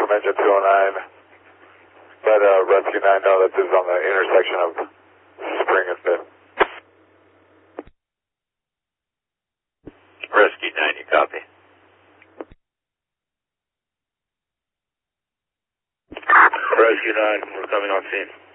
from engine 209. Let Rescue 9 know that this is on the intersection of Spring and 5th. Rescue 9, you copy? Rescue 9, we're coming on scene.